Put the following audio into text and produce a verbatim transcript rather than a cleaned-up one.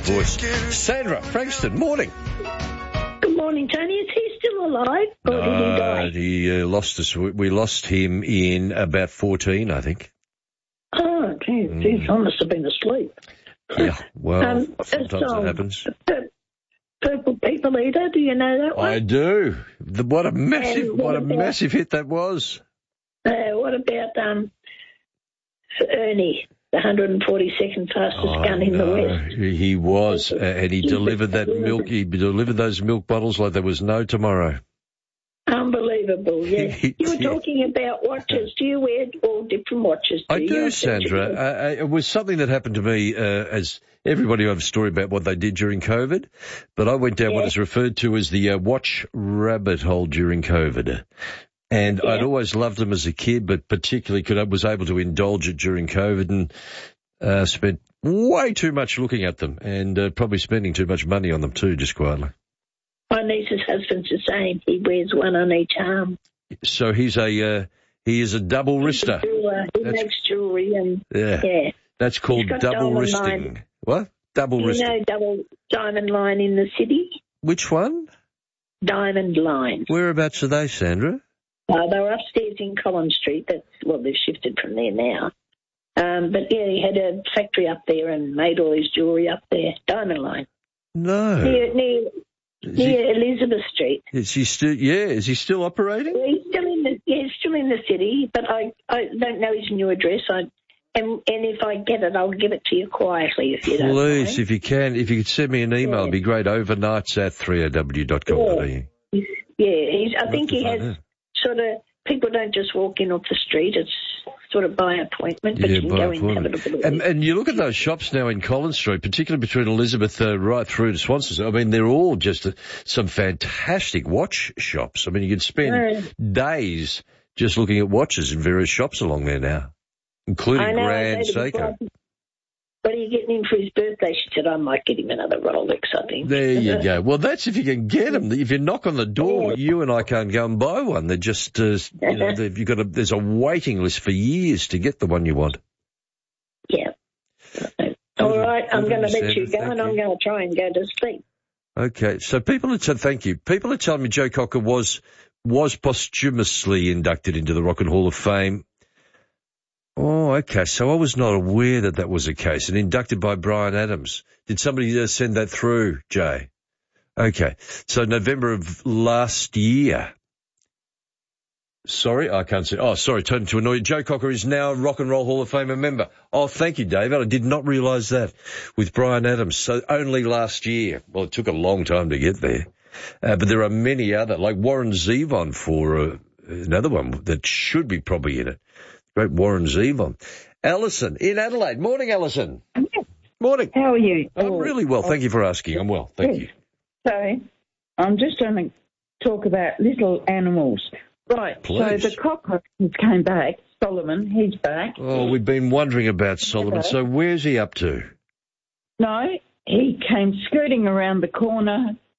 voice. Sandra, Frankston, morning. Good morning, Tony. Is he still alive, or no, did he die? he uh, lost us. We, we lost him in about fourteen, I think. Oh, geez, Mm. geez, I must have been asleep. Yeah, well, Um, sometimes so, it happens. Pur- Purple People Eater, do you know that one? I do. The, what a massive, And what what a about- massive hit that was. Uh, what about um, Ernie, the one hundred forty-second fastest Oh, gun in the no. West? He was, uh, and he He's delivered that milk. He delivered those milk bottles like there was no tomorrow. Unbelievable, yeah. He You were did. talking about watches. Do you wear all different watches? I you? do, I've seen you. Sandra. Uh, uh, it was something that happened to me, uh, as everybody will have a story about what they did during COVID, but I went down what Yeah. is referred to as the uh, watch rabbit hole during COVID. And Yeah. I'd always loved them as a kid, but particularly could I was able to indulge it during COVID and uh, spent way too much looking at them and uh, probably spending too much money on them too, just quietly. My niece's husband's the same. He wears one on each arm. So he's a uh, he is a double wrister. Jeweler. He That's- makes jewellery and, Yeah, yeah. that's called got double diamond wristing. line. What? Double You wristing. know double diamond line in the city? Which one? Diamond line. Whereabouts are they, Sandra? Uh, they were upstairs in Collins Street. That's, well, they've shifted from there now. Um, but, yeah, he had a factory up there and made all his jewellery up there. Diamond line. No. Near, near, Is he, near Elizabeth Street. is he still? Yeah, is he still operating? Well, he's still in the yeah, he's still in the city, but I, I don't know his new address. I and and if I get it, I'll give it to you quietly if you don't Please, mind. if you can, if you could send me an email, it'd be great. Overnights at three O W dot com dot A U. Yeah, he's, I think he Find has out. sort of, people don't just walk in off the street. It's sort of by appointment, but Yeah, you can by go in and have appointment. a look at it. And, and you look at those shops now in Collins Street, particularly between Elizabeth uh, right through to Swansea. I mean, they're all just uh, some fantastic watch shops. I mean, you could spend Mm. days just looking at watches in various shops along there now, including I know, Grand I know, Seiko. What are you getting him for his birthday? She said, I might get him another Rolex, I think. There you go. Well, that's if you can get them. If you knock on the door, you and I can't go and buy one. They're just, uh, you know, they've- you've got a, there's a waiting list for years to get the one you want. Yeah. All right, I'm Good going to let understand. you go, Thank and I'm you. going to try and go to sleep. Okay, so people are telling, thank you. People are telling me Joe Cocker was was posthumously inducted into the Rock and Hall of Fame. Oh, okay. So I was not aware that that was the case. And inducted by Bryan Adams. Did somebody uh, send that through, Jay? Okay. So November of last year. Sorry, I can't see. Oh, sorry, turned to annoy you. Joe Cocker is now a Rock and Roll Hall of Fame member. Oh, thank you, David. I did not realise that with Bryan Adams. So only last year. Well, it took a long time to get there. Uh, but there are many other, like Warren Zevon for uh, another one that should be probably in it. Great Warren Zevon. Alison in Adelaide. Morning, Alison. Morning. How are you? I'm really well. Thank you for asking. I'm well. Thank you. So, I'm just going to talk about little animals. Right, Please. so the cockroach came back. Solomon, he's back. Oh, we've been wondering about Solomon. So where's he up to? No, he came scooting around the corner